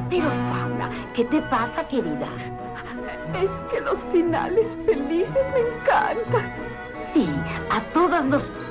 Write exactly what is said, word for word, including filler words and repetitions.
Pero, Paula, ¿qué te pasa, querida? Es que los finales felices me encantan. Sí, a todas nos